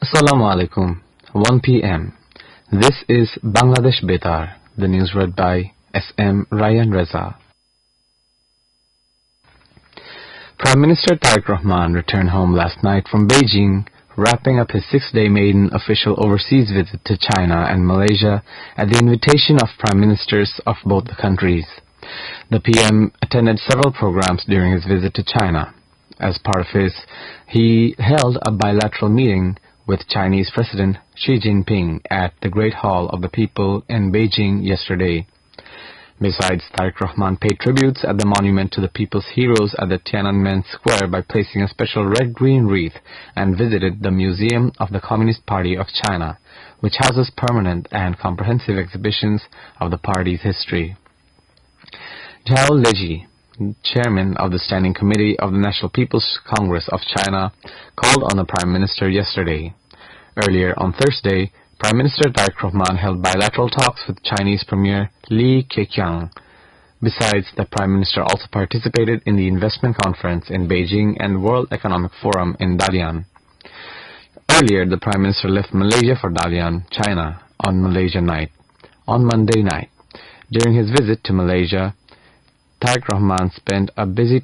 Assalamu alaikum. 1 p.m. This is Bangladesh Betar. The news read by S.M. Ryan Reza. Prime Minister Tariq Rahman returned home last night from Beijing, wrapping up his 6-day maiden official overseas visit to China and Malaysia at the invitation of Prime Ministers of both the countries. The PM attended several programs during his visit to China. As part of this, he held a bilateral meeting with Chinese President Xi Jinping at the Great Hall of the People in Beijing yesterday. Besides, Tariq Rahman paid tributes at the Monument to the People's Heroes at the Tiananmen Square by placing a special red-green wreath and visited the Museum of the Communist Party of China, which houses permanent and comprehensive exhibitions of the party's history. Zhao Leji, chairman of the Standing Committee of the National People's Congress of China, called on the Prime Minister yesterday. Earlier on Thursday, Prime Minister Tariq Rahman held bilateral talks with Chinese Premier Li Keqiang. Besides, the Prime Minister also participated in the investment conference in Beijing and World Economic Forum in Dalian. Earlier, the Prime Minister left Malaysia for Dalian, China, on Monday night. During his visit to Malaysia, Tariq Rahman spent a busy